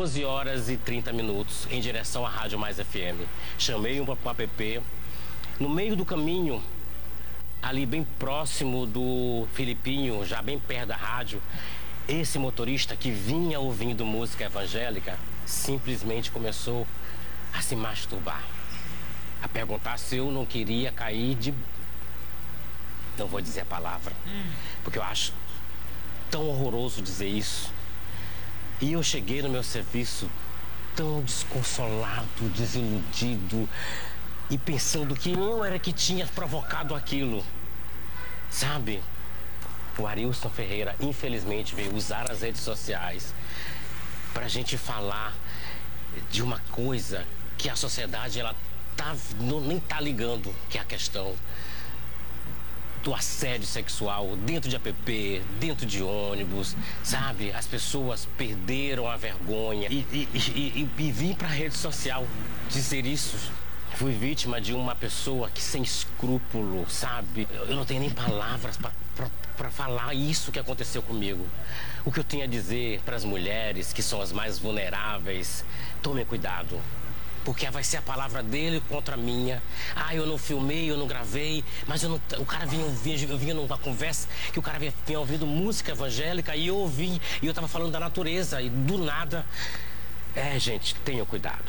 12 horas e 30 minutos em direção à Rádio Mais FM. Chamei um app. No meio do caminho, ali bem próximo do Filipinho, já bem perto da rádio, esse motorista que vinha ouvindo música evangélica simplesmente começou a se masturbar, a perguntar se eu não queria cair de... Não vou dizer a palavra, porque eu acho tão horroroso dizer isso. E eu cheguei no meu serviço tão desconsolado, desiludido e pensando que eu era que tinha provocado aquilo, sabe? O Arilson Ferreira, infelizmente, veio usar as redes sociais pra gente falar de uma coisa que a sociedade nem tá ligando, que é a questão do assédio sexual dentro de app, dentro de ônibus, sabe? As pessoas perderam a vergonha e vim pra rede social dizer isso. Fui vítima de uma pessoa que sem escrúpulo, sabe? Eu não tenho nem palavras para falar isso que aconteceu comigo. O que eu tenho a dizer para as mulheres que são as mais vulneráveis: tomem cuidado, porque vai ser a palavra dele contra a minha. Ah, eu não filmei, eu não gravei, mas o cara eu vinha numa conversa que o cara vinha ouvindo música evangélica e eu ouvi, e eu tava falando da natureza e do nada. Gente, tenham cuidado.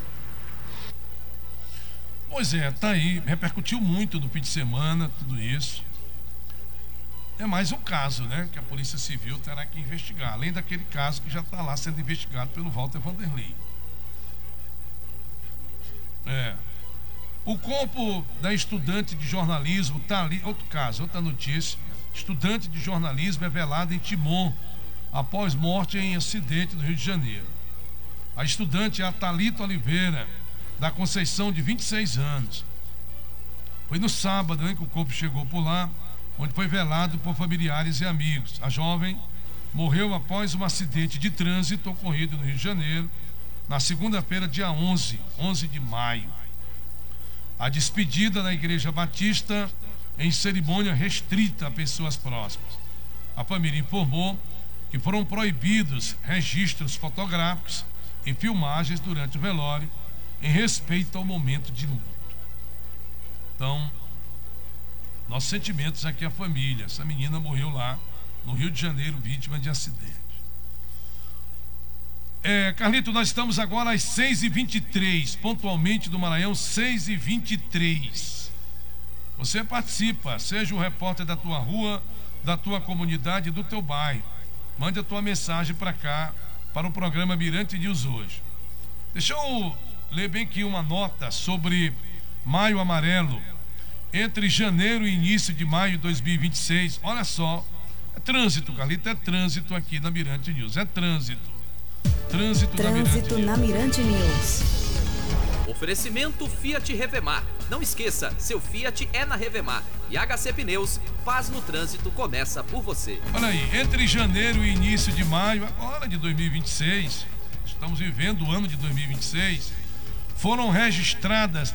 Pois é, tá aí, repercutiu muito no fim de semana, tudo isso. É mais um caso, né, que a Polícia Civil terá que investigar, além daquele caso que já está lá sendo investigado pelo Walter Vanderlei. O corpo da estudante de jornalismo está ali, outro caso, outra notícia. Estudante de jornalismo é velada em Timon após morte em acidente no Rio de Janeiro. A estudante é a Thalita Oliveira, da Conceição, de 26 anos. Foi no sábado, que o corpo chegou por lá, onde foi velado por familiares e amigos. A jovem morreu após um acidente de trânsito ocorrido no Rio de Janeiro, na segunda-feira, dia 11 de maio. A despedida na Igreja Batista em cerimônia restrita a pessoas próximas. A família informou que foram proibidos registros fotográficos e filmagens durante o velório, em respeito ao momento de luto. Então, nossos sentimentos aqui à família. Essa menina morreu lá no Rio de Janeiro, vítima de acidente. Carlito, nós estamos agora às 6h23, pontualmente do Maranhão, 6h23. Você participa, seja o repórter da tua rua, da tua comunidade, do teu bairro. Mande a tua mensagem para cá, para o programa Mirante News hoje. Deixa eu ler bem aqui uma nota sobre Maio Amarelo. Entre janeiro e início de maio de 2026, olha só, é trânsito, Carlito, é trânsito aqui na Mirante News, é trânsito. Trânsito na Mirante News. Oferecimento Fiat Revemar. Não esqueça, seu Fiat é na Revemar. E HC Pneus, paz no trânsito começa por você. Olha aí, entre janeiro e início de maio, agora de 2026, estamos vivendo o ano de 2026, foram registradas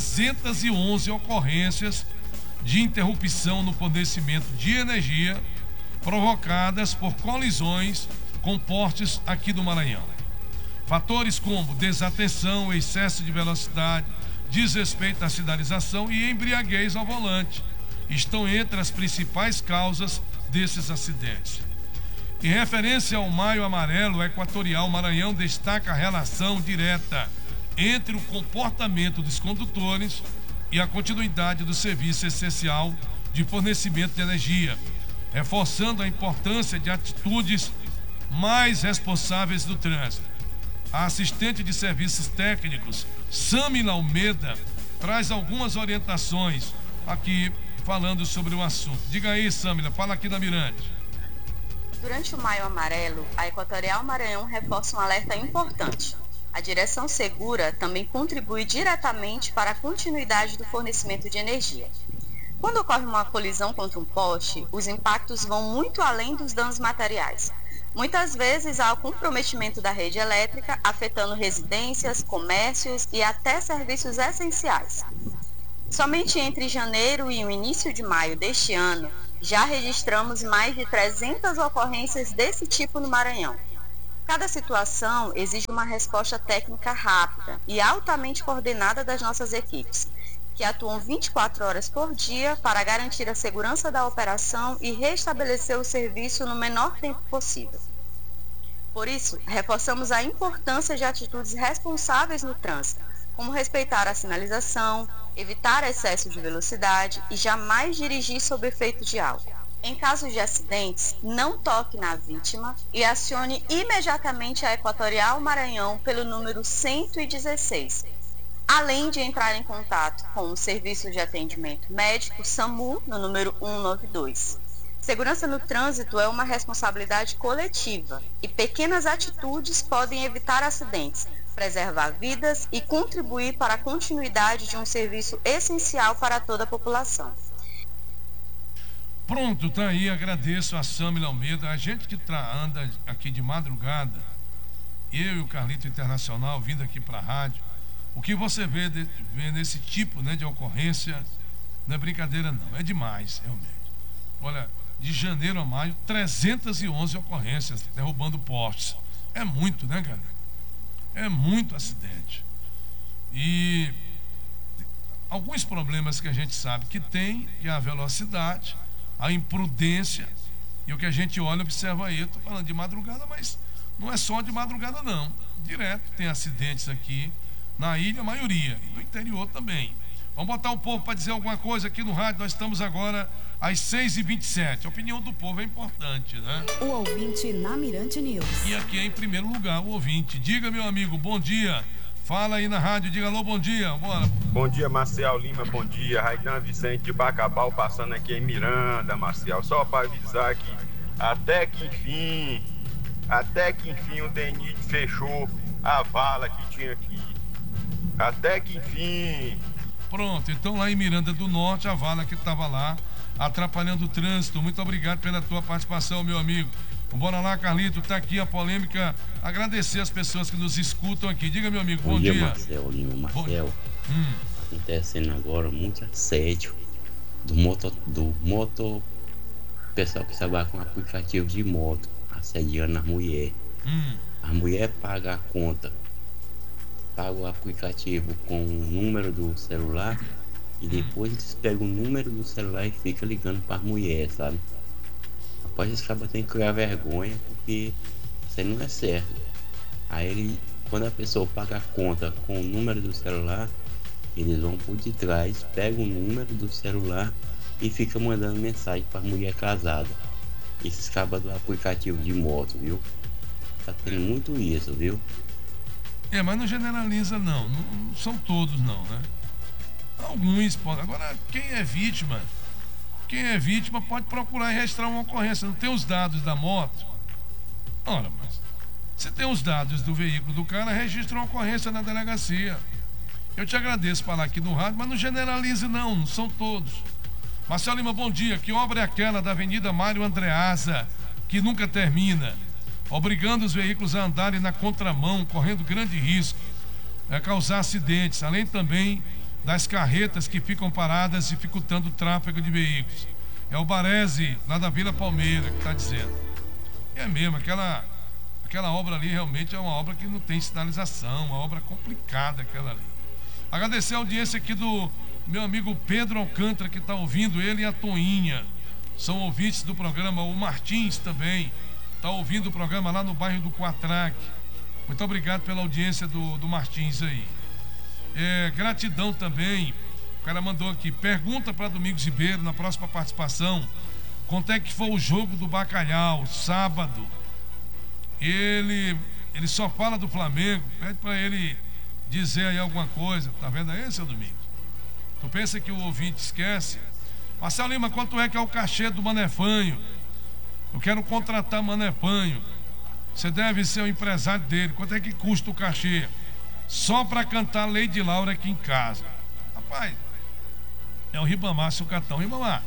311 ocorrências de interrupção no fornecimento de energia provocadas por colisões com postes aqui do Maranhão. Fatores como desatenção, excesso de velocidade, desrespeito à sinalização e embriaguez ao volante estão entre as principais causas desses acidentes. Em referência ao Maio Amarelo Equatorial, Maranhão destaca a relação direta entre o comportamento dos condutores e a continuidade do serviço essencial de fornecimento de energia, reforçando a importância de atitudes mais responsáveis do trânsito. A assistente de serviços técnicos, Samila Almeida, traz algumas orientações aqui falando sobre o assunto. Diga aí, Samila, fala aqui na Mirante. Durante o Maio Amarelo, a Equatorial Maranhão reforça um alerta importante. A direção segura também contribui diretamente para a continuidade do fornecimento de energia. Quando ocorre uma colisão contra um poste, os impactos vão muito além dos danos materiais. Muitas vezes há o comprometimento da rede elétrica, afetando residências, comércios e até serviços essenciais. Somente entre janeiro e o início de maio deste ano, já registramos mais de 300 ocorrências desse tipo no Maranhão. Cada situação exige uma resposta técnica rápida e altamente coordenada das nossas equipes, que atuam 24 horas por dia para garantir a segurança da operação e restabelecer o serviço no menor tempo possível. Por isso, reforçamos a importância de atitudes responsáveis no trânsito, como respeitar a sinalização, evitar excesso de velocidade e jamais dirigir sob efeito de álcool. Em casos de acidentes, não toque na vítima e acione imediatamente a Equatorial Maranhão pelo número 116, além de entrar em contato com o Serviço de Atendimento Médico SAMU no número 192. Segurança no trânsito é uma responsabilidade coletiva e pequenas atitudes podem evitar acidentes, preservar vidas e contribuir para a continuidade de um serviço essencial para toda a população. Pronto, tá aí, agradeço a Samila Almeida, a gente que anda aqui de madrugada, eu e o Carlito Internacional vindo aqui para a rádio, o que você vê nesse tipo, né, de ocorrência, não é brincadeira não, é demais, realmente. Olha, de janeiro a maio, 311 ocorrências derrubando postes. É muito, né, galera? É muito acidente. E alguns problemas que a gente sabe que tem, que é a velocidade, a imprudência, e o que a gente olha e observa aí. Eu estou falando de madrugada, mas não é só de madrugada não. Direto tem acidentes aqui na ilha, a maioria, e no interior também. Vamos botar o povo para dizer alguma coisa aqui no rádio. Nós estamos agora às 6h27. A opinião do povo é importante, né? O ouvinte na Mirante News. E aqui é em primeiro lugar o ouvinte. Diga, meu amigo, bom dia. Fala aí na rádio, diga alô, bom dia. Bora. Bom dia, Marcial Lima, bom dia. Raidan Vicente de Bacabal passando aqui em Miranda, Marcial. Só para avisar que até que enfim o DENIT fechou a vala que tinha aqui. Até que enfim. Pronto, então lá em Miranda do Norte, a vala que estava lá atrapalhando o trânsito. Muito obrigado pela tua participação, meu amigo. Bora lá, Carlito, tá aqui a polêmica. Agradecer as pessoas que nos escutam aqui. Diga, meu amigo, bom dia. Marcel Lima, Marcel. Acontecendo agora muito assédio do pessoal que trabalha com aplicativo de moto, assediando as mulheres. A mulher paga a conta, paga o aplicativo com o número do celular e depois eles pegam o número do celular e ficam ligando para as mulheres, sabe? Após esse cara tem que criar vergonha, porque isso aí não é certo. Aí quando a pessoa paga a conta com o número do celular, eles vão por detrás, pegam o número do celular e ficam mandando mensagem para a mulher casada. Esses cabas do aplicativo de moto, viu? Tá tendo muito isso, viu? Mas não generaliza não são todos não, né? Alguns podem. Agora, quem é vítima pode procurar e registrar uma ocorrência. Não tem os dados da moto? Ora, mas se tem os dados do veículo do cara, registra uma ocorrência na delegacia. Eu te agradeço falar aqui no rádio, mas não generalize não são todos. Marcelo Lima, bom dia. Que obra é aquela da Avenida Mário Andreasa, que nunca termina, obrigando os veículos a andarem na contramão, correndo grande risco, causar acidentes, além também das carretas que ficam paradas, dificultando o tráfego de veículos. É o Baresi, lá da Vila Palmeira, que está dizendo. É mesmo, aquela obra ali realmente é uma obra que não tem sinalização, uma obra complicada aquela ali. Agradecer a audiência aqui do meu amigo Pedro Alcântara, que está ouvindo, ele e a Toinha. São ouvintes do programa. O Martins também está ouvindo o programa lá no bairro do Quatraque. Muito obrigado pela audiência do Martins aí. Gratidão também. O cara mandou aqui, pergunta para Domingos Ribeiro na próxima participação quanto é que foi o jogo do Bacalhau sábado. Ele só fala do Flamengo. Pede para ele dizer aí alguma coisa. Tá vendo aí, seu Domingos? Tu pensa que o ouvinte esquece? Marcelo Lima, quanto é que é o cachê do Manefanho? Eu quero contratar Manefanho. Você deve ser o empresário dele. Quanto é que custa o cachê? Só para cantar Lady Laura aqui em casa. Rapaz, é o Ribamar, seu cartão. Ribamar,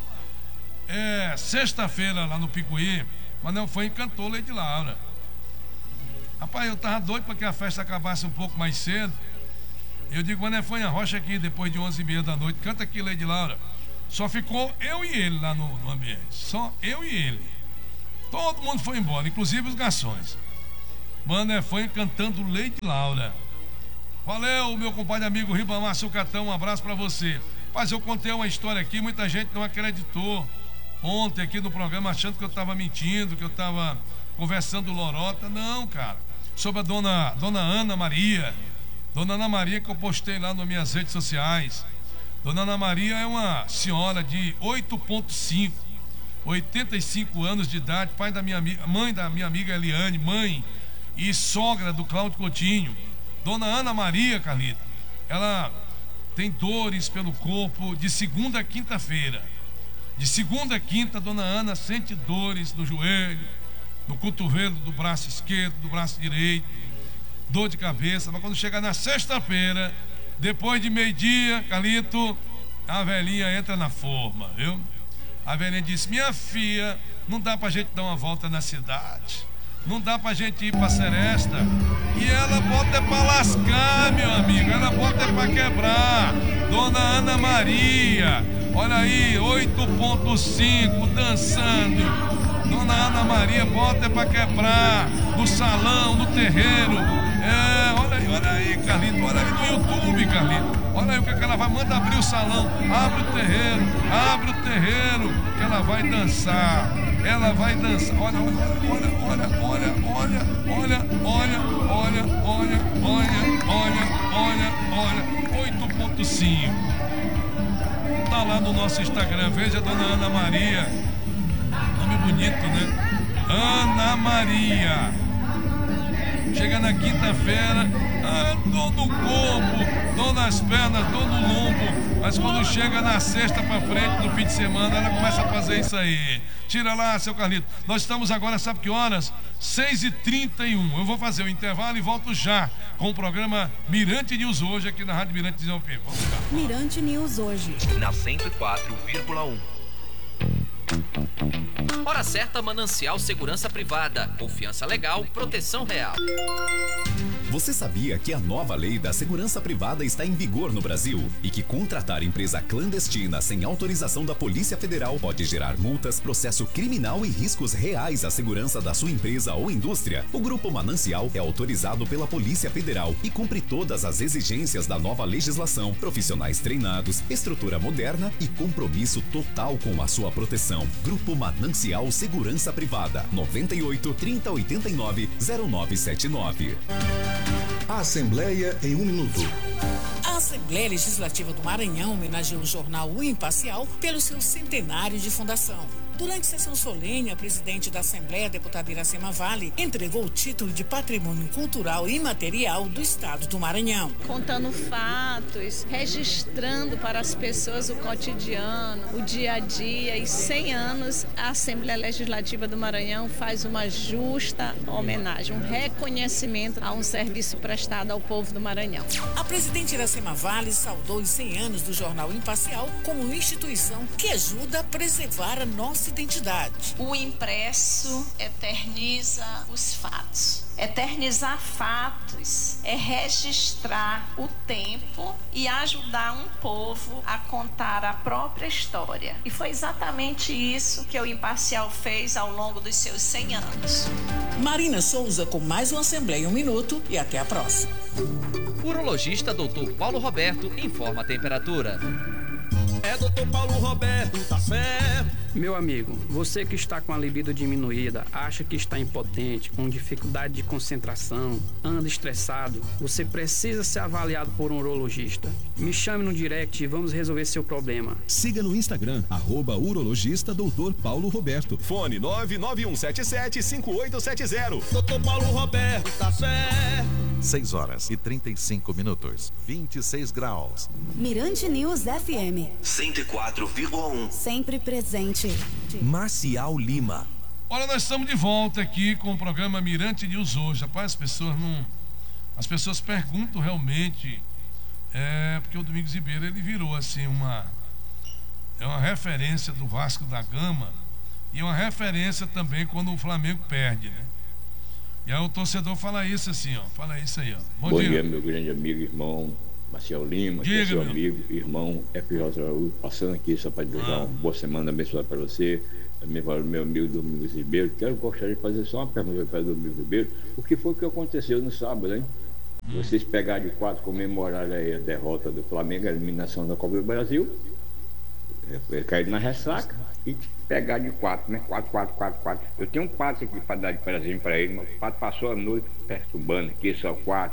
sexta-feira lá no Picuí, Manefanho cantou Lady Laura. Rapaz, eu tava doido para que a festa acabasse um pouco mais cedo. Eu digo, Manefanho, arrocha aqui depois de 11h30 da noite, canta aqui Lady Laura. Só ficou eu e ele lá no ambiente. Só eu e ele. Todo mundo foi embora, inclusive os garçons. Banda é fã cantando Lady Laura. Valeu, meu compadre amigo Ribamar Sucatão, um abraço pra você. Mas eu contei uma história aqui, muita gente não acreditou ontem aqui no programa, achando que eu tava mentindo, que eu tava conversando lorota. Não, cara, sobre a dona Ana Maria. Dona Ana Maria, que eu postei lá nas minhas redes sociais. Dona Ana Maria é uma senhora de 8,5, 85 anos de idade, mãe da minha amiga Eliane, mãe e sogra do Cláudio Coutinho. Dona Ana Maria, Carlita, ela tem dores pelo corpo de segunda a quinta-feira. De segunda a quinta, Dona Ana sente dores no joelho, no cotovelo do braço esquerdo, do braço direito, dor de cabeça. Mas quando chega na sexta-feira, depois de meio-dia, Carlito, a velhinha entra na forma, viu? A velhinha disse: minha filha, não dá pra gente dar uma volta na cidade, não dá pra gente ir pra Seresta. E ela bota é pra lascar, meu amigo, ela bota é pra quebrar. Dona Ana Maria, olha aí, 8,5, dançando. Dona Ana Maria bota é pra quebrar, no salão, no terreiro. Olha aí, Carlito, olha aí no YouTube, Carlito. Olha aí o que ela vai, manda abrir o salão, abre o terreiro, que ela vai dançar. Ela vai dançar. Olha, 8,5. Tá lá no nosso Instagram, veja a Dona Ana Maria. Nome bonito, né? Ana Maria. Chega na quinta-feira, dor no corpo, dor nas pernas, dor no lombo. Mas quando chega na sexta pra frente, no fim de semana, ela começa a fazer isso aí. Tira lá, seu Carlito. Nós estamos agora, sabe que horas? 6h31. Eu vou fazer o intervalo e volto já com o programa Mirante News Hoje, aqui na Rádio Mirante News. Vamos lá. Mirante News Hoje. Na 104,1. Hora certa, Manancial Segurança Privada. Confiança legal, proteção real. Você sabia que a nova lei da segurança privada está em vigor no Brasil e que contratar empresa clandestina sem autorização da Polícia Federal pode gerar multas, processo criminal e riscos reais à segurança da sua empresa ou indústria? O Grupo Manancial é autorizado pela Polícia Federal e cumpre todas as exigências da nova legislação, profissionais treinados, estrutura moderna e compromisso total com a sua proteção. Grupo Manancial Segurança Privada, 98 3089 0979. Assembleia em 1 minuto. A Assembleia Legislativa do Maranhão homenageou o jornal O Imparcial pelo seu centenário de fundação. Durante sessão solene, a presidente da Assembleia, a deputada Iracema Vale, entregou o título de Patrimônio Cultural Imaterial do Estado do Maranhão. Contando fatos, registrando para as pessoas o cotidiano, o dia a dia. E 100 anos, a Assembleia Legislativa do Maranhão faz uma justa homenagem, um reconhecimento a um serviço prestado ao povo do Maranhão. A presidente Iracema Vale saudou os 100 anos do jornal Imparcial como uma instituição que ajuda a preservar a nossa identidade. O impresso eterniza os fatos. Eternizar fatos é registrar o tempo e ajudar um povo a contar a própria história. E foi exatamente isso que o Imparcial fez ao longo dos seus 100 anos. Marina Souza com mais uma Assembleia em 1 minuto e até a próxima. Urologista Dr. Paulo Roberto informa a temperatura. É Dr. Paulo Roberto, tá certo. Meu amigo, você que está com a libido diminuída, acha que está impotente, com dificuldade de concentração, anda estressado, você precisa ser avaliado por um urologista. Me chame no direct e vamos resolver seu problema. Siga no Instagram, @urologista Dr. Paulo Roberto. Fone 991775870. Dr. Paulo Roberto, tá certo. 6h35, 26 graus. Mirante News FM 104,1. Sempre presente. Marcial Lima. Olha, nós estamos de volta aqui com o programa Mirante News Hoje. Rapaz, as pessoas perguntam realmente, porque o Domingos Ribeiro, ele virou assim uma referência do Vasco da Gama e uma referência também quando o Flamengo perde, né? E aí o torcedor fala isso assim, ó, fala isso aí, ó. Bom dia, meu grande amigo, irmão Marcel Lima, que é seu amigo, irmão FJ Araújo, passando aqui só para desejar uma boa semana abençoada para você, também para o meu amigo Domingos Ribeiro. Gostaria de fazer só uma pergunta para o Domingos Ribeiro: o que foi que aconteceu no sábado, hein? Vocês pegaram de 4, comemoraram aí a derrota do Flamengo, a eliminação da Copa do Brasil, caíram na ressaca e pegaram de 4, né? 4. Eu tenho um pato aqui para dar de presente para ele, mas o pato passou a noite perturbando aqui, só 4.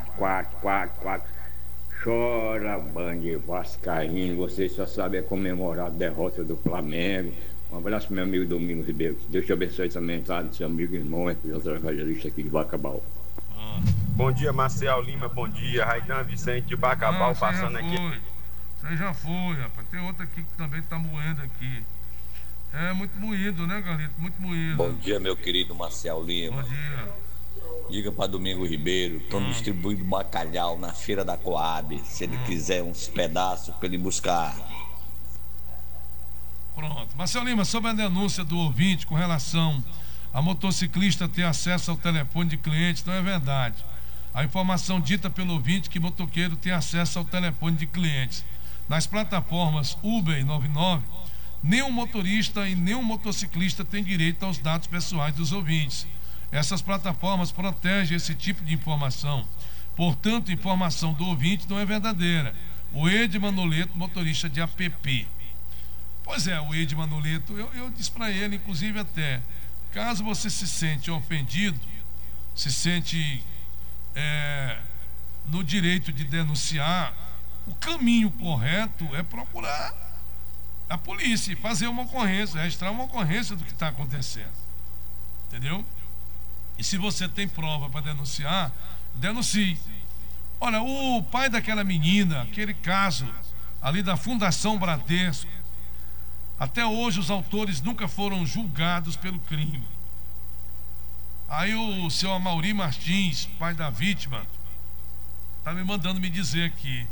Chora, Band Vascaíno, vocês só sabem comemorar a derrota do Flamengo. Um abraço pro meu amigo Domingos Ribeiro. Deus te abençoe também, tá? Seu amigo e irmão, outro evangelista aqui de Bacabal. Bom dia, Marcel Lima, bom dia. Raidan Vicente de Bacabal passando aqui. Você já foi, rapaz. Tem outra aqui que também tá moendo aqui. É muito moído, né, Galito? Muito moído. Bom dia, meu querido Marcel Lima. Bom dia. Diga para Domingo Ribeiro, estão distribuindo bacalhau na feira da Coab. Se ele quiser uns pedaços para ele buscar. Pronto. Marcel Lima, sobre a denúncia do ouvinte com relação a motociclista ter acesso ao telefone de clientes, não é verdade. A informação dita pelo ouvinte que motoqueiro tem acesso ao telefone de clientes. Nas plataformas Uber e 99, nenhum motorista e nenhum motociclista tem direito aos dados pessoais dos ouvintes. Essas plataformas protegem esse tipo de informação. Portanto, a informação do ouvinte não é verdadeira. O Ed Manoleto, motorista de app. Pois é, o Ed Manoleto, eu disse para ele, inclusive até, caso você se sente ofendido, se sente no direito de denunciar, o caminho correto é procurar a polícia e fazer uma ocorrência, registrar uma ocorrência do que está acontecendo. Entendeu? E se você tem prova para denunciar, denuncie. Olha, o pai daquela menina, aquele caso ali da Fundação Bradesco, até hoje os autores nunca foram julgados pelo crime. Aí o seu Amaury Martins, pai da vítima, está me mandando me dizer aqui: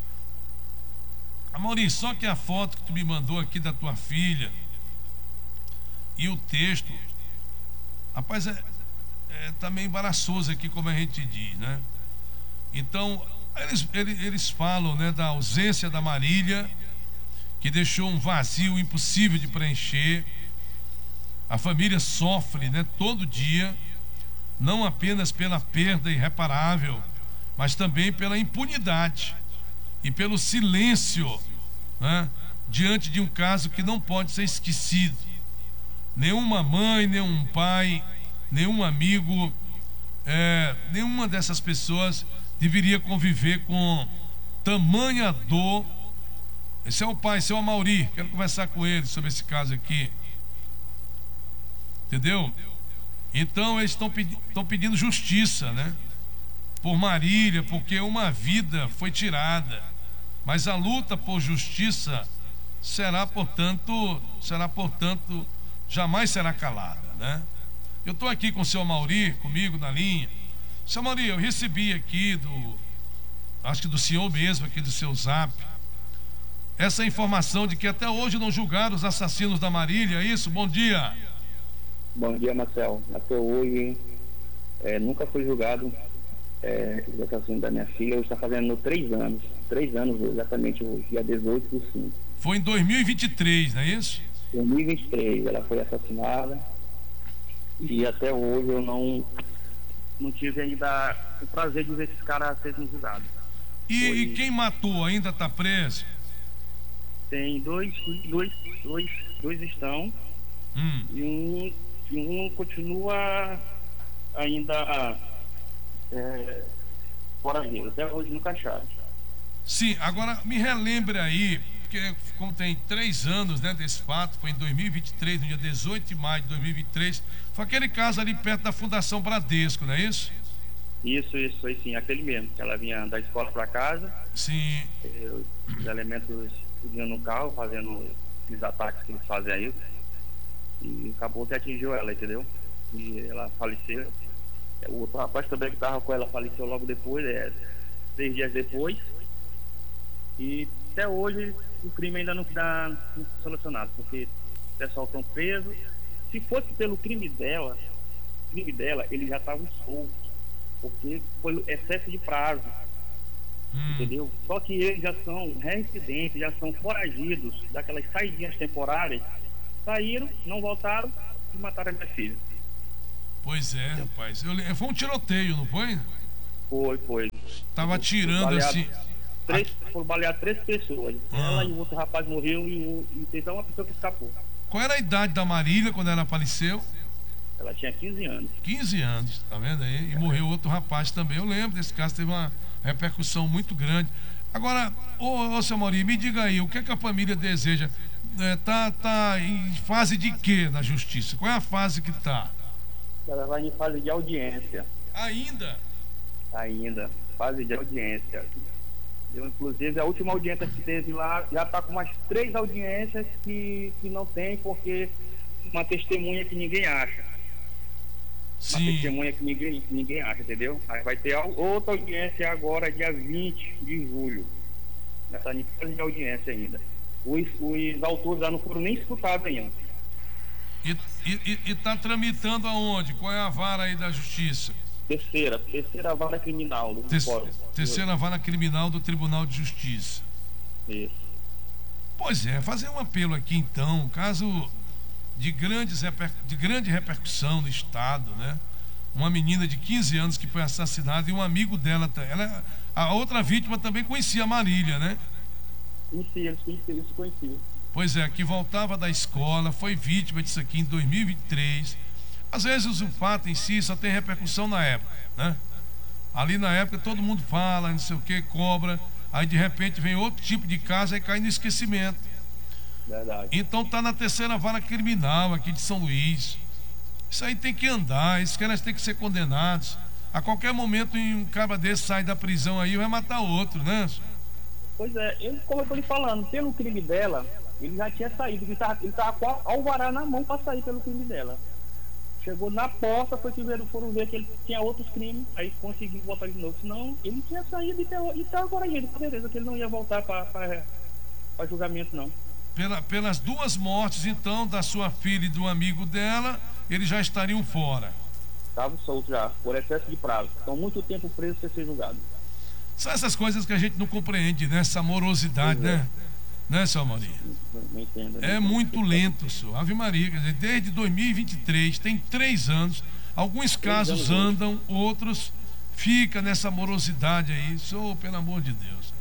Amaury, só que a foto que tu me mandou aqui da tua filha e o texto, rapaz, tá meio embaraçoso aqui, como a gente diz, né? Então eles falam, né, da ausência da Marília, que deixou um vazio impossível de preencher. A família sofre, né, todo dia, não apenas pela perda irreparável, mas também pela impunidade e pelo silêncio, né, diante de um caso que não pode ser esquecido. Nenhuma mãe, nenhum pai, nenhum amigo, nenhuma dessas pessoas deveria conviver com tamanha dor. Esse é o pai, esse é o Amaury. Quero conversar com ele sobre esse caso aqui. Entendeu? Então eles estão pedindo justiça, né, por Marília, porque uma vida foi tirada. Mas a luta por justiça será, portanto, jamais será calada, né? Eu estou aqui com o seu Amaury, comigo na linha. Seu Amaury, eu recebi aqui acho que do senhor mesmo, aqui do seu zap, essa informação de que até hoje não julgaram os assassinos da Marília, é isso? Bom dia. Bom dia, Marcel. Até hoje nunca foi julgado os assassinos da minha filha. Hoje está fazendo 3 anos. 3 anos exatamente hoje, dia 18 do 5. Foi em 2023, não é isso? 2023, ela foi assassinada. E até hoje eu não tive ainda o prazer de ver esses caras sendo julgados. E quem matou ainda está preso? Tem dois estão. E um continua ainda foragido. Até hoje nunca acharam. Sim, agora me relembre aí, porque como tem 3 anos, né, desse fato, foi em 2023, no dia 18 de maio de 2023, foi aquele caso ali perto da Fundação Bradesco, não é isso? Isso, foi sim, aquele mesmo, que ela vinha da escola para casa. Sim. Os elementos vinham no carro fazendo esses ataques que eles fazem aí, e acabou que atingiu ela, entendeu? E ela faleceu. O outro rapaz também que estava com ela faleceu logo depois, 3 dias depois. E até hoje o crime ainda não está solucionado, porque o pessoal estão preso. Se fosse pelo crime dela, eles já estavam soltos, porque foi excesso de prazo. entendeu? Só que eles já são reincidentes, já são foragidos daquelas saidinhas temporárias, saíram, não voltaram e mataram a minha filha. Pois é, rapaz. Foi um tiroteio, não foi? Foi. Tava atirando assim. Foram balear 3 pessoas. Ela e o outro rapaz morreu e então uma pessoa que escapou. Qual era a idade da Marília quando ela faleceu? Ela tinha 15 anos. 15 anos, tá vendo aí? E morreu outro rapaz também. Eu lembro desse caso, teve uma repercussão muito grande. Agora, ô seu Maurício, me diga aí, o que é que a família deseja? Tá em fase de quê na justiça? Qual é a fase que tá? Ela vai em fase de audiência. Ainda? Ainda. Fase de audiência. Inclusive, a última audiência que teve lá já está com umas 3 audiências que não tem, porque uma testemunha que ninguém acha. Sim. Uma testemunha que ninguém acha, entendeu? Aí vai ter outra audiência agora, dia 20 de julho. Já está em fase de audiência ainda. Os autores já não foram nem escutados ainda. E está tramitando aonde? Qual é a vara aí da justiça? Terceira vara criminal do Terceira vara criminal do Tribunal de Justiça. Isso. Pois é, fazer um apelo aqui então, caso de grande repercussão no estado, né? Uma menina de 15 anos que foi assassinada e um amigo dela, a outra vítima também conhecia a Marília, né? Conhecia. Pois é, que voltava da escola, foi vítima disso aqui em 2023. Às vezes o fato em si só tem repercussão na época, né? Ali na época todo mundo fala, não sei o que, cobra, aí de repente vem outro tipo de caso e cai no esquecimento. Verdade. Então tá na terceira vara criminal aqui de São Luís. Isso aí tem que andar, esses caras têm que ser condenados. A qualquer momento um cara desse sai da prisão aí e vai matar outro, né? Pois é, como eu tô lhe falando, pelo crime dela, ele já tinha saído, ele tava com a alvará na mão para sair pelo crime dela. Chegou na porta, foi que foram ver que ele tinha outros crimes, aí conseguiu voltar de novo. Senão, ele tinha saído e tá agora indo, com certeza, que ele não ia voltar para julgamento, não. Pelas 2 mortes, então, da sua filha e do amigo dela, eles já estariam fora. Estavam soltos já, por excesso de prazo. Estão muito tempo presos sem ser julgados. São essas coisas que a gente não compreende, né? Essa morosidade, né? Né, senhor Maria? Não entendo. É muito lento, senhor. Ave Maria, quer dizer, desde 2023, tem 3 anos. Alguns casos andam, outros ficam nessa morosidade aí. Senhor, pelo amor de Deus.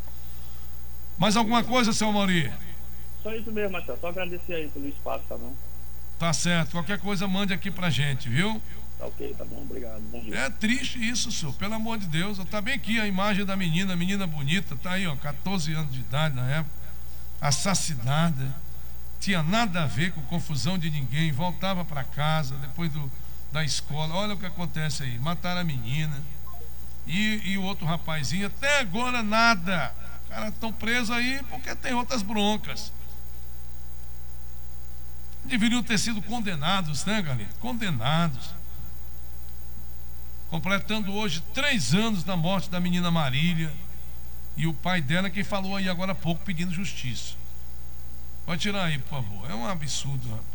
Mais alguma coisa, senhor Maria? Só isso mesmo, Marcelo. Só agradecer aí pelo espaço, tá bom? Tá certo. Qualquer coisa, mande aqui pra gente, viu? Tá ok, tá bom. Obrigado. Bom dia. É triste isso, senhor. Pelo amor de Deus. Tá bem aqui a imagem da menina bonita. Tá aí, ó, 14 anos de idade na época. Assassinada, tinha nada a ver com confusão de ninguém, voltava para casa depois da escola. Olha o que acontece aí, mataram a menina e o outro rapazinho, até agora nada. Os caras estão presos aí porque tem outras broncas. Deveriam ter sido condenados, né, galera? Condenados. Completando hoje 3 anos da morte da menina Marília. E o pai dela quem falou aí agora há pouco pedindo justiça. Pode tirar aí, por favor. É um absurdo, rapaz.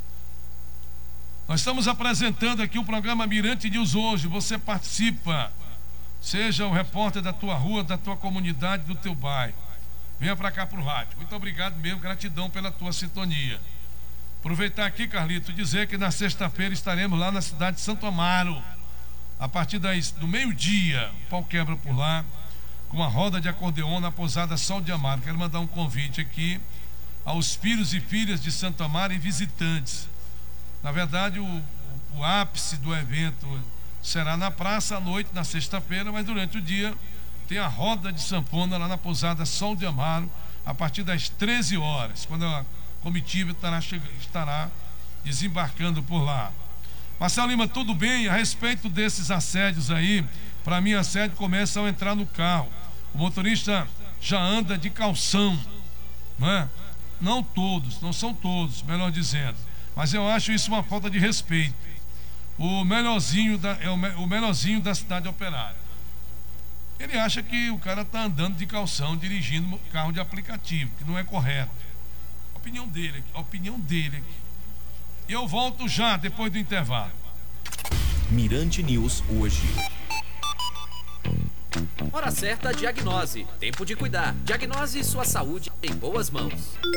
Nós estamos apresentando aqui o programa Mirante News hoje. Você participa. Seja o repórter da tua rua, da tua comunidade, do teu bairro. Venha para cá pro rádio. Muito obrigado mesmo, gratidão pela tua sintonia. Aproveitar aqui, Carlito, dizer que na sexta-feira estaremos lá na cidade de Santo Amaro. A partir do meio-dia, o pau quebra por lá. Com a roda de acordeon na pousada Sol de Amaro. Quero mandar um convite aqui aos filhos e filhas de Santo Amaro e visitantes. Na verdade, o ápice do evento será na praça à noite, na sexta-feira, mas durante o dia tem a roda de sanfona lá na pousada Sol de Amaro, a partir das 13 horas, quando a comitiva estará desembarcando por lá. Marcelo Lima, tudo bem? A respeito desses assédios aí, para mim, assédio começa ao entrar no carro. O motorista já anda de calção, não é? Não todos, não são todos, melhor dizendo. Mas eu acho isso uma falta de respeito. O melhorzinho da cidade operária. Ele acha que o cara está andando de calção, dirigindo carro de aplicativo, que não é correto. A opinião dele aqui. Eu volto já depois do intervalo. Mirante News hoje. prevenção. Hora certa, diagnose. Tempo de cuidar. Diagnose sua saúde em boas mãos.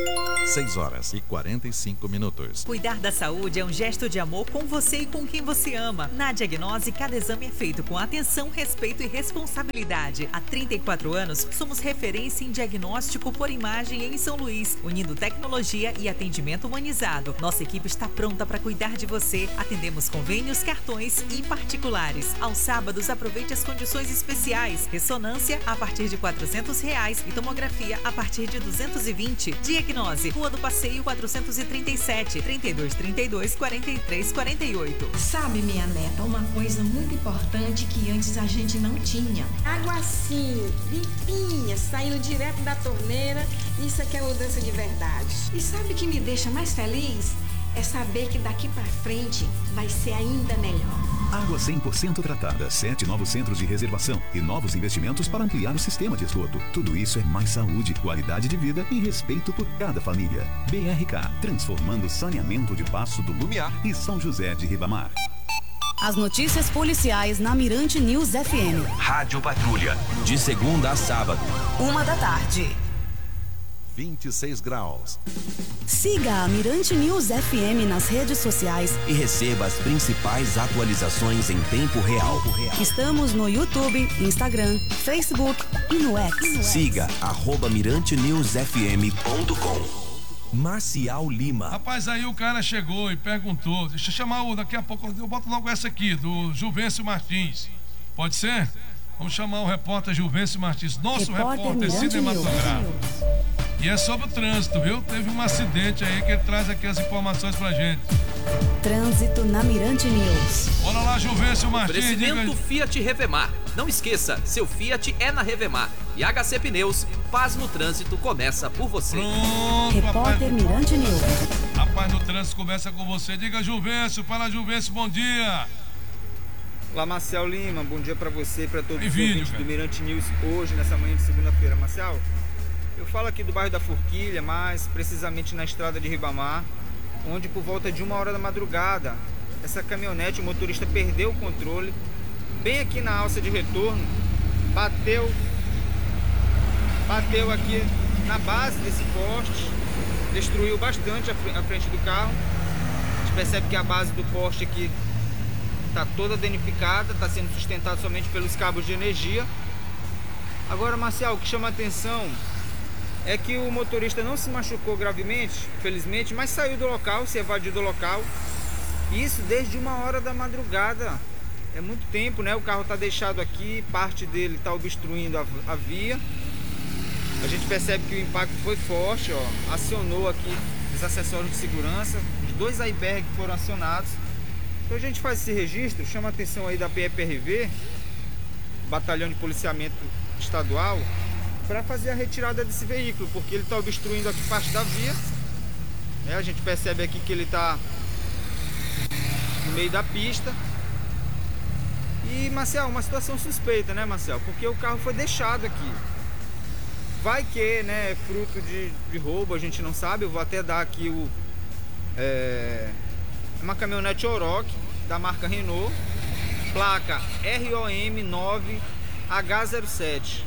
6h45. Cuidar da saúde é um gesto de amor com você e com quem você ama. Na Diagnose, cada exame é feito com atenção, respeito e responsabilidade. Há 34 anos, somos referência em diagnóstico por imagem em São Luís, unindo tecnologia e atendimento humanizado. Nossa equipe está pronta para cuidar de você. Atendemos convênios, cartões e particulares. Aos sábados, aproveite as condições especiais. Ressonância a partir de R$400 e tomografia a partir de R$220. Diagnose, Rua do Passeio 437, 3232-4348. Sabe, minha neta, uma coisa muito importante que antes a gente não tinha. Água assim, limpinha, saindo direto da torneira. Isso aqui é mudança de verdade. E sabe o que me deixa mais feliz? É saber que daqui pra frente vai ser ainda melhor. Água 100% tratada, 7 novos centros de reservação e novos investimentos para ampliar o sistema de esgoto. Tudo isso é mais saúde, qualidade de vida e respeito por cada família. BRK, transformando saneamento de Passo do Lumiar e São José de Ribamar. As notícias policiais na Mirante News FM. Rádio Patrulha, de segunda a sábado. 13h. 26 graus. Siga a Mirante News FM nas redes sociais E receba as principais atualizações em tempo real. Estamos no YouTube, Instagram, Facebook e no X. Siga @mirantenewsfm.com. Marcial Lima. Rapaz, aí o cara chegou e perguntou. Deixa eu chamar daqui a pouco, eu boto logo essa aqui, do Juvencio Martins. Pode ser? Vamos chamar o repórter Juvencio Martins, nosso repórter cinematográfico. E é sobre o trânsito, viu? Teve um acidente aí que ele traz aqui as informações pra gente. Trânsito na Mirante News. Bora lá, Juvencio Martins. Oferecimento Fiat Revemar. Não esqueça, seu Fiat é na Revemar. E HC Pneus, paz no trânsito começa por você. Pronto, repórter Mirante News. Rapaz, no trânsito começa com você. Diga, Juvencio. Fala, Juvencio, bom dia. Olá, Marcial Lima, bom dia pra você e pra todos os ouvintes do Mirante News hoje, nessa manhã de segunda-feira. Marcial, eu falo aqui do bairro da Forquilha, mais precisamente na estrada de Ribamar, onde por volta de 1h da madrugada, essa caminhonete, o motorista perdeu o controle, bem aqui na alça de retorno, bateu aqui na base desse poste, destruiu bastante a frente do carro. A gente percebe que a base do poste aqui está toda danificada, está sendo sustentada somente pelos cabos de energia. Agora, Marcial, o que chama a atenção é que o motorista não se machucou gravemente, felizmente, mas saiu do local, se evadiu do local. Isso desde 1h da madrugada. É muito tempo, né? O carro está deixado aqui, parte dele está obstruindo a via. A gente percebe que o impacto foi forte, ó. Acionou aqui os acessórios de segurança, os 2 icebergs foram acionados. Então a gente faz esse registro, chama a atenção aí da PPRV, Batalhão de Policiamento Estadual, para fazer a retirada desse veículo, porque ele está obstruindo aqui parte da via, né? A gente percebe aqui que ele está no meio da pista. E, Marcial, uma situação suspeita, né, Marcial? Porque o carro foi deixado aqui. Vai que, né, é fruto de roubo, a gente não sabe. Eu vou até dar aqui uma caminhonete Oroch da marca Renault, placa ROM9H07.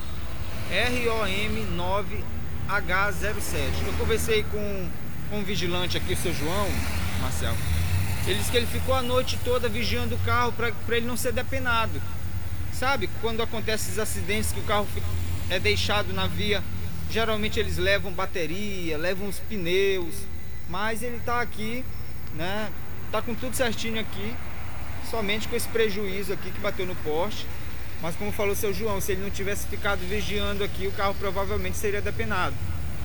ROM9H07. Eu conversei com um vigilante aqui, o seu João, Marcel. Ele disse que ele ficou a noite toda vigiando o carro para ele não ser depenado. Sabe, quando acontecem esses acidentes que o carro é deixado na via, geralmente eles levam bateria, levam os pneus, mas ele tá aqui, né? Tá com tudo certinho aqui, somente com esse prejuízo aqui que bateu no poste. Mas como falou o seu João, se ele não tivesse ficado vigiando aqui, o carro provavelmente seria depenado,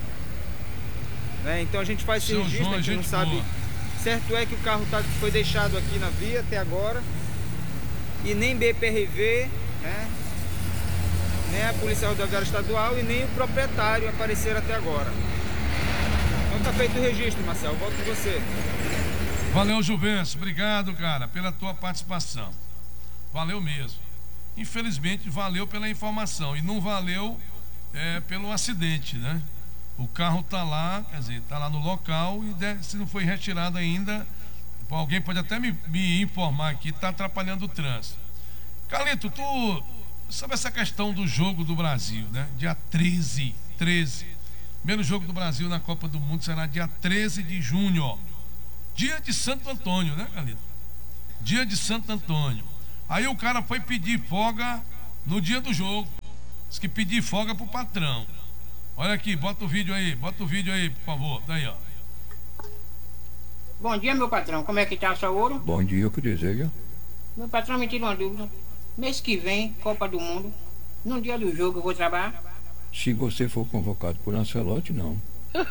né? Então a gente faz esse registro, a gente não sabe. Certo é que o carro foi deixado aqui na via até agora, e nem BPRV, né, nem a Polícia Rodoviária Estadual e nem o proprietário apareceram até agora. Então tá feito o registro, Marcelo, volto com você. Valeu, Juvencio, obrigado, cara, pela tua participação. Valeu mesmo. Infelizmente valeu pela informação e não valeu pelo acidente, né? O carro tá lá, quer dizer, tá lá no local e se não foi retirado ainda, alguém pode até me informar aqui, tá atrapalhando o trânsito. Carlito, tu sobre essa questão do jogo do Brasil, né? Dia 13. Primeiro jogo do Brasil na Copa do Mundo será dia 13 de junho. Dia de Santo Antônio, né, Carlito? Dia de Santo Antônio. Aí o cara foi pedir folga no dia do jogo. Diz que pedir folga pro patrão. Olha aqui, bota o vídeo aí, por favor. Daí, ó. Bom dia, meu patrão. Como é que tá, seu ouro? Bom dia, o que deseja? Meu patrão, me tira uma dúvida. Mês que vem, Copa do Mundo. No dia do jogo eu vou trabalhar? Se você for convocado por Ancelotti, não.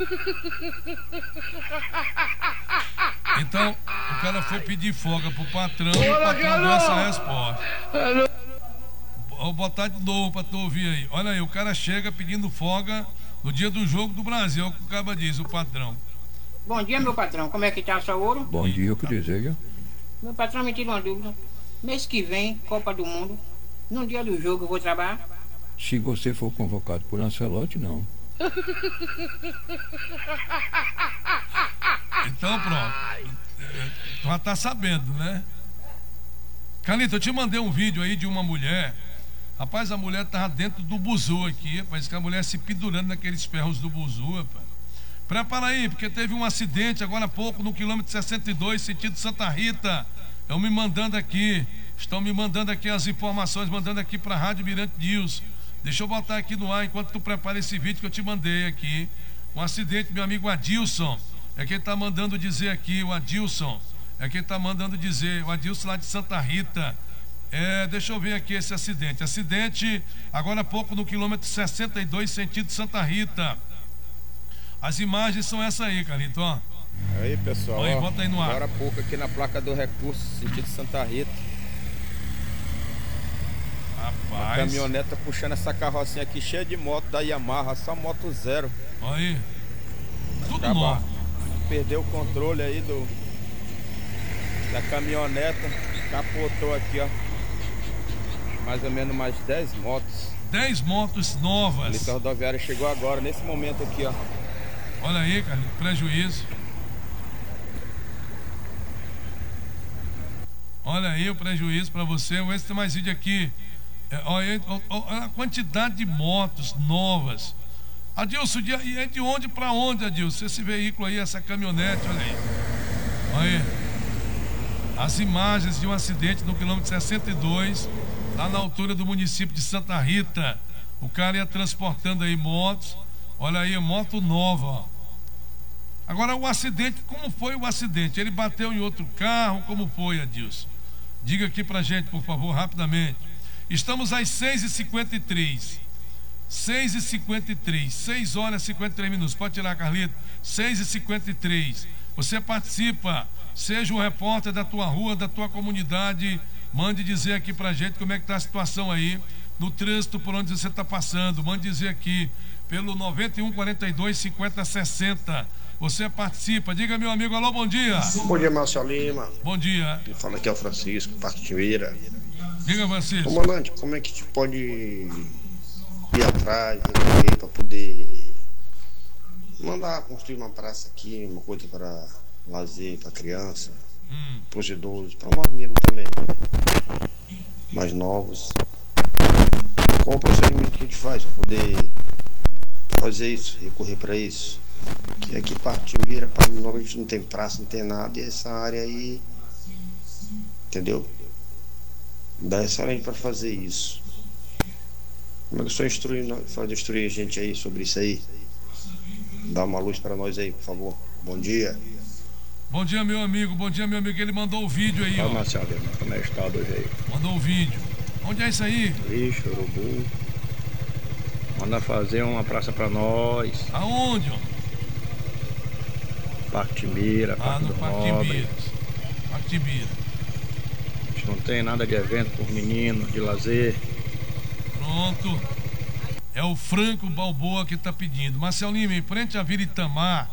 Então, o cara foi pedir folga pro patrão e o patrão deu essa resposta. Vou botar de novo pra tu ouvir aí. Olha aí, o cara chega pedindo folga no dia do jogo do Brasil, é o que o cara diz, o patrão. Bom dia, meu patrão. Como é que tá, seu ouro? Bom dia, o que deseja? Meu patrão, me tira uma dúvida. Mês que vem, Copa do Mundo. No dia do jogo eu vou trabalhar? Se você for convocado por Ancelotti, não. Então pronto. Tu já tá sabendo, né? Carlito, eu te mandei um vídeo aí de uma mulher. Rapaz, a mulher tava dentro do buzu aqui. Parece que a mulher se pendurando naqueles ferros do buzu, rapaz. Prepara aí, porque teve um acidente agora há pouco no quilômetro 62, sentido Santa Rita. Estão me mandando aqui as informações, mandando aqui para a Rádio Mirante News. Deixa eu botar aqui no ar enquanto tu prepara esse vídeo que eu te mandei aqui. Um acidente, meu amigo Adilson. É quem tá mandando dizer aqui, o Adilson. É quem tá mandando dizer, o Adilson lá de Santa Rita. Deixa eu ver aqui esse acidente. Acidente agora há pouco no quilômetro 62, sentido Santa Rita. As imagens são essa aí, Carlito, ó. Aí, pessoal, aí, bota aí no ar. Agora há pouco aqui na placa do recurso, sentido Santa Rita. Rapaz. Uma caminhoneta puxando essa carrocinha aqui cheia de moto da Yamaha, só moto zero. Olha aí. Tudo novo. Perdeu o controle aí da caminhoneta, capotou aqui, ó. Mais ou menos mais 10 motos. 10 motos novas. A Polícia Rodoviária chegou agora, nesse momento aqui, ó. Olha aí, cara, prejuízo. Olha aí o prejuízo para você. Vamos ver se tem mais vídeo aqui. Olha a quantidade de motos novas. Adilson, e é de onde para onde, Adilson? Esse veículo aí, essa caminhonete, olha aí. Olha aí. As imagens de um acidente no quilômetro 62, lá na altura do município de Santa Rita. O cara ia transportando aí motos. Olha aí, moto nova, ó. Agora o acidente, como foi o acidente? Ele bateu em outro carro, como foi, Adilson? Diga aqui pra gente, por favor, rapidamente. Estamos às 6h53. 6h53, 6 horas e 53 minutos. Pode tirar, Carlito. 6h53. Você participa, seja o repórter da tua rua, da tua comunidade. Mande dizer aqui pra gente como é que tá a situação aí no trânsito por onde você está passando. Mande dizer aqui pelo 91 42 50 60. Você participa. Diga, meu amigo, alô, bom dia. Bom dia, Márcio Lima. Bom dia. Quem fala aqui é o Francisco, Parque Timeira. Diga, Francisco. Comandante, como é que a gente pode ir atrás para poder mandar construir uma praça aqui, uma coisa para lazer, para criança, para os idosos, para nós mesmos também, mais novos. Qual o procedimento que a gente faz para poder fazer isso, recorrer para isso? Que aqui Parque Timbira, a gente não tem praça, não tem nada, e essa área aí, entendeu? Dá excelente para fazer isso. Como é que o senhor faz instruir a gente aí sobre isso aí? Dá uma luz para nós aí, por favor. Bom dia. Bom dia, meu amigo. Bom dia, meu amigo. Ele mandou o vídeo aí, ó. Marcelo, como é que está hoje aí? Mandou o vídeo. Onde é isso aí? Lixo, Urubu. Manda fazer uma praça para nós. Aonde, ó? Parque Timbira, Parque do Nobre. Parque Timbira. A gente não tem nada de evento por menino, de lazer. Pronto. É o Franco Balboa que está pedindo. Marcelo Lima, em frente à Vila Itamar,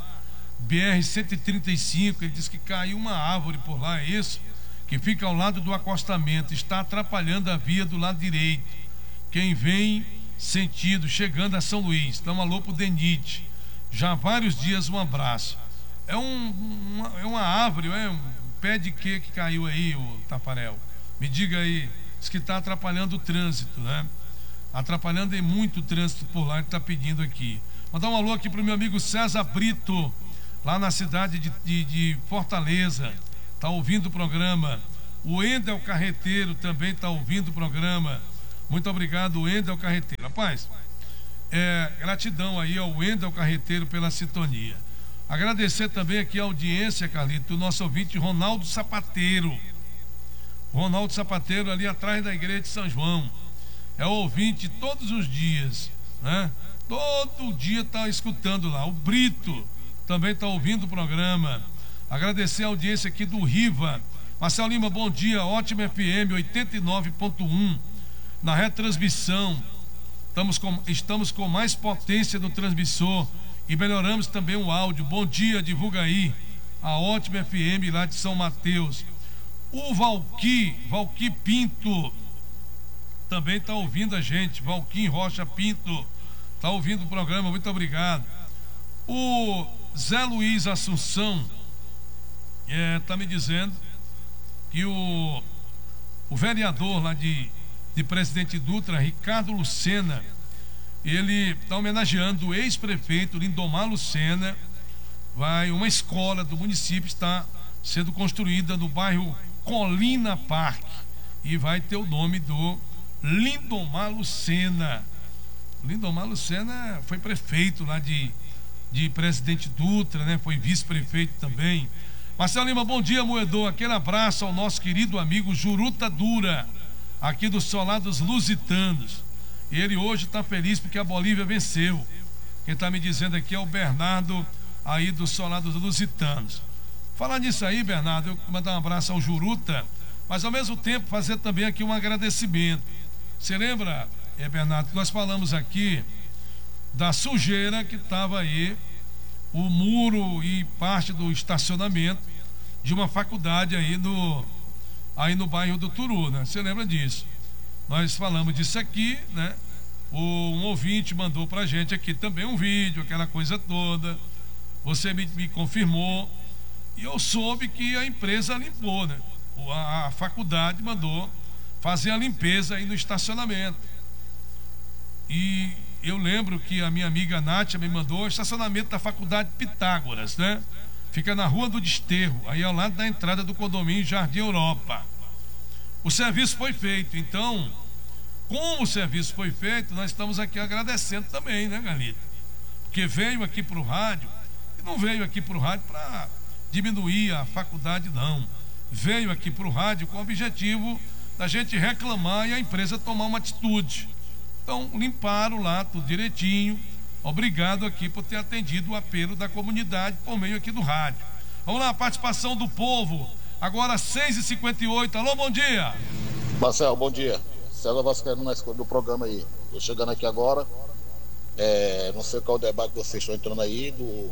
BR-135, ele disse que caiu uma árvore por lá, é isso? Que fica ao lado do acostamento, está atrapalhando a via do lado direito. Quem vem sentido, chegando a São Luís. Dá um alô pro Denite. Já há vários dias, um abraço. É uma árvore, é um pé de que caiu aí, o Tafarel? Me diga aí diz que está atrapalhando o trânsito, né? Atrapalhando muito o trânsito por lá, ele está pedindo aqui. Mandar um alô aqui para o meu amigo César Brito, lá na cidade de Fortaleza, está ouvindo o programa. O Endel Carreteiro também está ouvindo o programa. Muito obrigado, Endel Carreteiro. Rapaz, gratidão aí ao Endel Carreteiro pela sintonia. Agradecer também aqui a audiência, Carlito, do nosso ouvinte Ronaldo Sapateiro. Ronaldo Sapateiro ali atrás da igreja de São João. É ouvinte todos os dias, né? Todo dia está escutando lá. O Brito também está ouvindo o programa. Agradecer a audiência aqui do Riva. Marcelo Lima, bom dia. Ótima FM 89.1 na retransmissão. Estamos com mais potência no transmissor e melhoramos também o áudio. Bom dia, divulga aí a Ótima FM lá de São Mateus. O Valqui Pinto também está ouvindo a gente. Valquim Rocha Pinto está ouvindo o programa, muito obrigado. O Zé Luiz Assunção está me dizendo que o vereador lá de Presidente Dutra, Ricardo Lucena, ele está homenageando o ex-prefeito Lindomar Lucena. Uma escola do município está sendo construída no bairro Colina Parque e vai ter o nome do Lindomar Lucena. Lindomar Lucena foi prefeito lá de Presidente Dutra, né? Foi vice-prefeito também. Marcelo Lima, bom dia, moedor. Aquele abraço ao nosso querido amigo Juruta Dura, aqui do Solar dos Lusitanos. Ele hoje está feliz porque a Bolívia venceu. Quem está me dizendo aqui é o Bernardo, aí do Solar dos Lusitanos. Falar nisso aí, Bernardo, eu mandar um abraço ao Juruta, mas ao mesmo tempo fazer também aqui um agradecimento. Você lembra, Bernardo, que nós falamos aqui da sujeira que estava aí, o muro e parte do estacionamento de uma faculdade aí no bairro do Turu, né? Você lembra disso? Nós falamos disso aqui, né? Um ouvinte mandou pra gente aqui também um vídeo, aquela coisa toda. Você me confirmou e eu soube que a empresa limpou, né? A faculdade mandou fazer a limpeza aí no estacionamento. E eu lembro que a minha amiga Nátia me mandou o estacionamento da faculdade Pitágoras, né? Fica na Rua do Desterro, aí ao lado da entrada do condomínio Jardim Europa. O serviço foi feito, então, como o serviço foi feito, nós estamos aqui agradecendo também, né, Galita? Porque veio aqui para o rádio, e não veio aqui para o rádio para diminuir a faculdade, não. Veio aqui para o rádio com o objetivo da gente reclamar e a empresa tomar uma atitude. Então, limparam lá tudo direitinho. Obrigado aqui por ter atendido o apelo da comunidade por meio aqui do rádio. Vamos lá, a participação do povo. Agora 6h58. Alô, bom dia. Marcelo, bom dia. César Vascaíno na escolha do programa aí. Estou chegando aqui agora. Não sei qual o debate que vocês estão entrando aí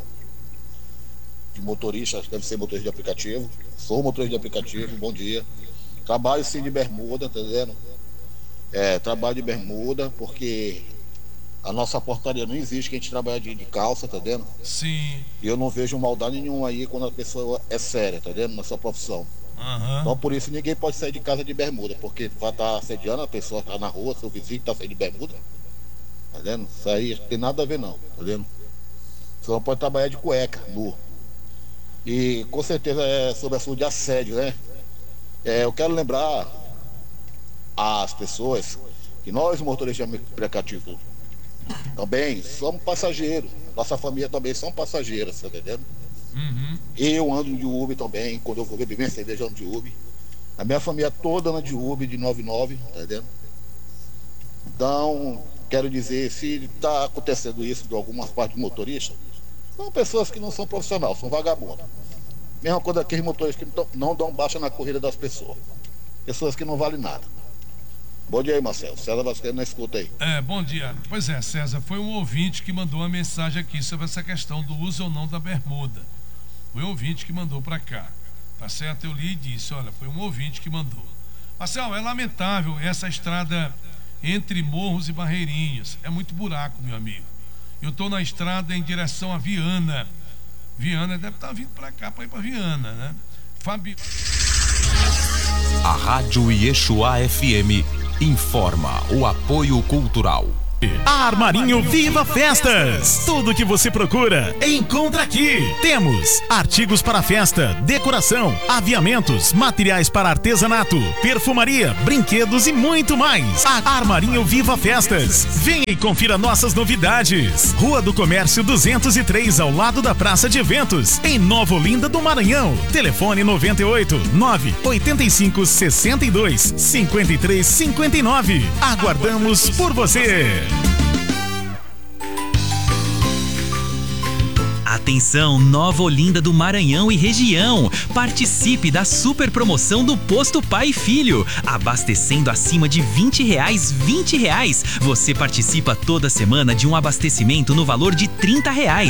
de motorista, acho que deve ser motorista de aplicativo. Sou motorista de aplicativo, bom dia. Trabalho sim de bermuda, tá entendendo? Trabalho de bermuda, porque a nossa portaria não existe que a gente trabalha de calça, tá vendo? Sim. E eu não vejo maldade nenhuma aí quando a pessoa é séria, tá vendo? Na sua profissão. Então por isso ninguém pode sair de casa de bermuda, porque vai estar assediando a pessoa que tá na rua, seu vizinho que tá saindo de bermuda, tá vendo? Isso aí não tem nada a ver não, tá vendo? Você não pode trabalhar de cueca, nu. E com certeza sobre assunto de assédio, né? Eu quero lembrar às pessoas que nós, motoristas de aplicativo, também somos passageiros. Nossa família também são passageiras, tá entendendo? Eu ando de Uber também. Quando eu vou beber minha cerveja, ando de Uber. A minha família toda anda de Uber, de 99, tá entendendo? Então, quero dizer, se está acontecendo isso de algumas partes do motorista, são pessoas que não são profissionais, são vagabundos. Mesma coisa daqueles motoristas que não dão baixa na corrida das pessoas. Pessoas que não valem nada. Bom dia aí, Marcelo. César Vascaíno na escuta aí. Bom dia. Pois é, César, foi um ouvinte que mandou uma mensagem aqui sobre essa questão do uso ou não da bermuda. Foi um ouvinte que mandou para cá. Tá certo? Eu li e disse, olha, foi um ouvinte que mandou. Marcelo, é lamentável essa estrada entre Morros e Barreirinhas. É muito buraco, meu amigo. Eu estou na estrada em direção a Viana. Viana deve estar vindo para cá, para ir para Viana, né? A Rádio Yeshua FM informa o apoio cultural. Armarinho Viva Festas! Tudo o que você procura, encontra aqui. Temos artigos para festa, decoração, aviamentos, materiais para artesanato, perfumaria, brinquedos e muito mais. Armarinho Viva Festas. Venha e confira nossas novidades. Rua do Comércio 203, ao lado da Praça de Eventos, em Nova Olinda do Maranhão. Telefone 98 985 62 53 59. Aguardamos por você. Atenção, Nova Olinda do Maranhão e região. Participe da super promoção do Posto Pai e Filho. Abastecendo acima de R$20, você participa toda semana de um abastecimento no valor de R$30.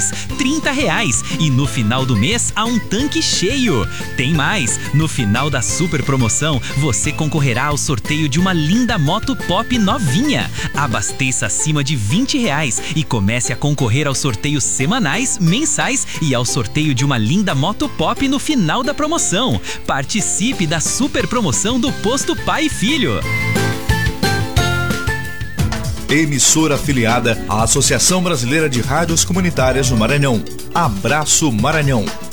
E no final do mês há um tanque cheio. Tem mais, no final da super promoção você concorrerá ao sorteio de uma linda moto pop novinha. Abasteça acima de R$20 e comece a concorrer aos sorteios semanais, mensais e ao sorteio de uma linda moto pop no final da promoção. Participe da super promoção do Posto Pai e Filho. Emissora afiliada à Associação Brasileira de Rádios Comunitárias do Maranhão. Abraço Maranhão.